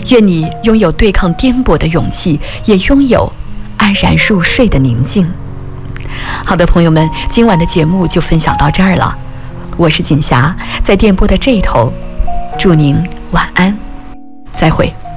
愿你拥有对抗颠簸的勇气，也拥有安然入睡的宁静。好的，朋友们，今晚的节目就分享到这儿了。我是锦霞，在电波的这一头，祝您晚安，再会。